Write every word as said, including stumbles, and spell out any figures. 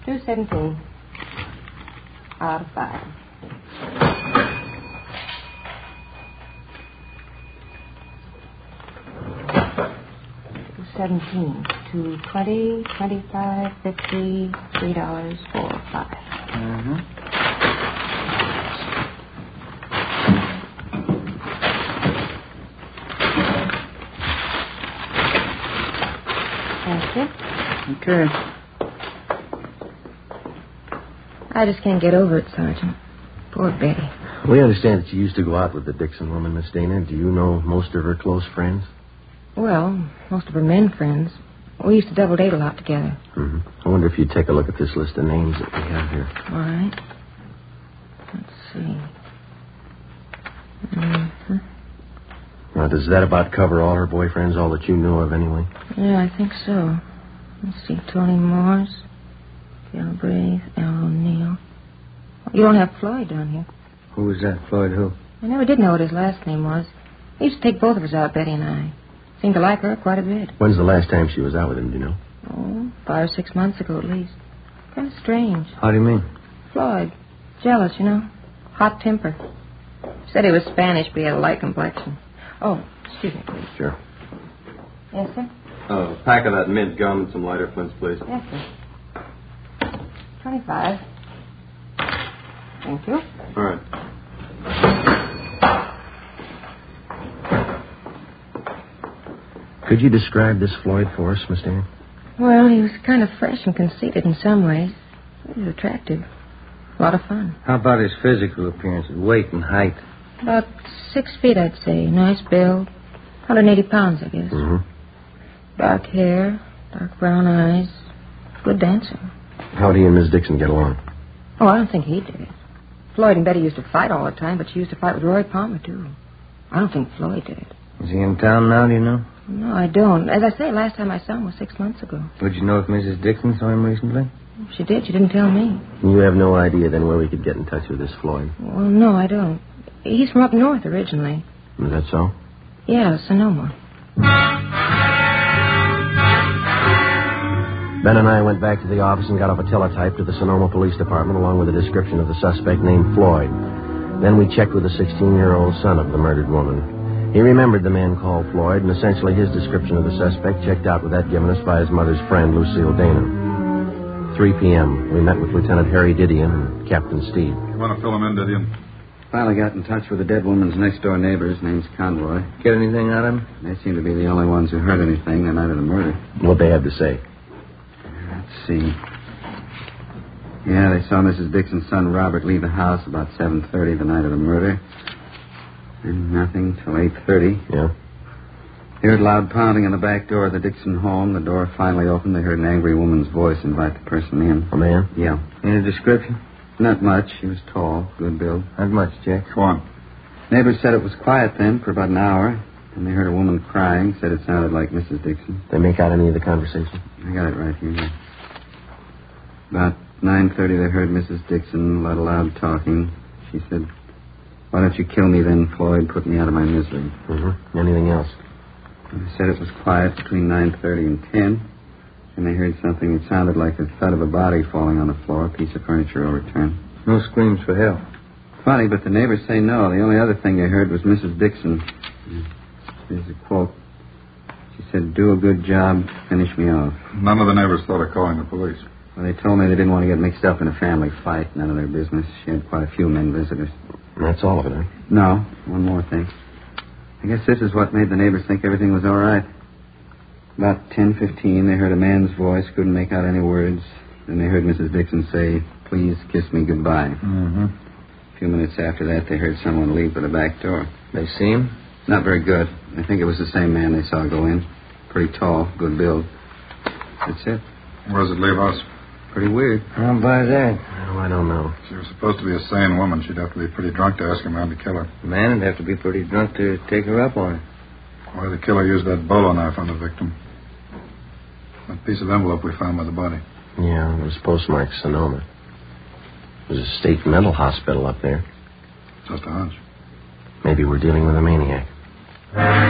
two seventeen. Out of five. two seventeen. two twenty, twenty-five, fifty, three dollars, four, five. Mm-hmm. That's it. Okay. I just can't get over it, Sergeant. Poor Betty. We understand that you used to go out with the Dixon woman, Miss Dana. Do you know most of her close friends? Well, most of her men friends. We used to double date a lot together. Mm-hmm. I wonder if you'd take a look at this list of names that we have here. All right. Let's see. Mm-hmm. Now, does that about cover all her boyfriends, all that you knew of anyway? Yeah, I think so. Let's see. Tony Morse, Galbraith, Al O'Neill. You don't have Floyd down here. Who was that, Floyd who? I never did know what his last name was. He used to take both of us out, Betty and I. Seemed to like her quite a bit. When's the last time she was out with him, do you know? Oh, five or six months ago at least. Kind of strange. How do you mean? Floyd. Jealous, you know. Hot temper. Said he was Spanish, but he had a light complexion. Oh, excuse me, please. Sure. Yes, sir? Uh, a pack of that mint gum and some lighter flints, please. Yes, sir. twenty-five. Thank you. All right. Could you describe this Floyd for us, Miss Dana? Well, he was kind of fresh and conceited in some ways. He was attractive. A lot of fun. How about his physical appearance, weight and height? About six feet, I'd say. Nice build. one hundred eighty pounds, I guess. Mm-hmm. Dark hair, dark brown eyes. Good dancer. How do you and Miss Dixon get along? Oh, I don't think he did. Floyd and Betty used to fight all the time, but she used to fight with Roy Palmer, too. I don't think Floyd did. Is he in town now, do you know? No, I don't. As I say, last time I saw him was six months ago. Would you know if Missus Dixon saw him recently? She did. She didn't tell me. You have no idea, then, where we could get in touch with this Floyd? Well, no, I don't. He's from up north originally. Is that so? Yeah, Sonoma. Ben and I went back to the office and got off a teletype to the Sonoma Police Department along with a description of the suspect named Floyd. Then we checked with the sixteen-year-old son of the murdered woman. He remembered the man called Floyd, and essentially his description of the suspect checked out with that given us by his mother's friend, Lucille Dana. three p.m. We met with Lieutenant Harry Didion and Captain Steed. You want to fill him in, Didion? Finally got in touch with the dead woman's next-door neighbors. Name's Conroy. Get anything out of him? They seem to be the only ones who heard anything the night of the murder. What they had to say? Let's see. Yeah, they saw Missus Dixon's son, Robert, leave the house about seven thirty the night of the murder. And nothing till eight thirty. Yeah? They heard loud pounding on the back door of the Dixon home. The door finally opened. They heard an angry woman's voice invite the person in. A man? Yeah. Any description? Not much. He was tall, good build. Not much, Jack. Go on. Neighbors said it was quiet then for about an hour. And they heard a woman crying. Said it sounded like Missus Dixon. They make out any of the conversation? I got it right here. About nine thirty, they heard Missus Dixon, a lot of loud talking. She said, "Why don't you kill me then, Floyd? Put me out of my misery." Mm-hmm. Anything else? They said it was quiet between nine thirty and ten. And they heard something that sounded like the thud of a body falling on the floor, a piece of furniture overturned. No screams for help. Funny, but the neighbors say no. The only other thing they heard was Missus Dixon. Here's a quote. She said, "Do a good job, finish me off." None of the neighbors thought of calling the police. Well, they told me they didn't want to get mixed up in a family fight. None of their business. She had quite a few men visitors. And that's all of it, huh? No, one more thing. I guess this is what made the neighbors think everything was all right. About ten fifteen, they heard a man's voice, couldn't make out any words. Then they heard Missus Dixon say, "Please kiss me goodbye." Mm-hmm. A few minutes after that, they heard someone leave by the back door. They see him? Not very good. I think it was the same man they saw go in. Pretty tall, good build. That's it. Where does it leave us? Pretty weird. How about that? Oh, I don't know. She was supposed to be a sane woman. She'd have to be pretty drunk to ask a man to kill her. The man would have to be pretty drunk to take her up on it. Why the killer used that bolo knife on the victim. That piece of envelope we found by the body. Yeah, it was postmarked Sonoma. There's a state mental hospital up there. Just a hunch. Maybe we're dealing with a maniac.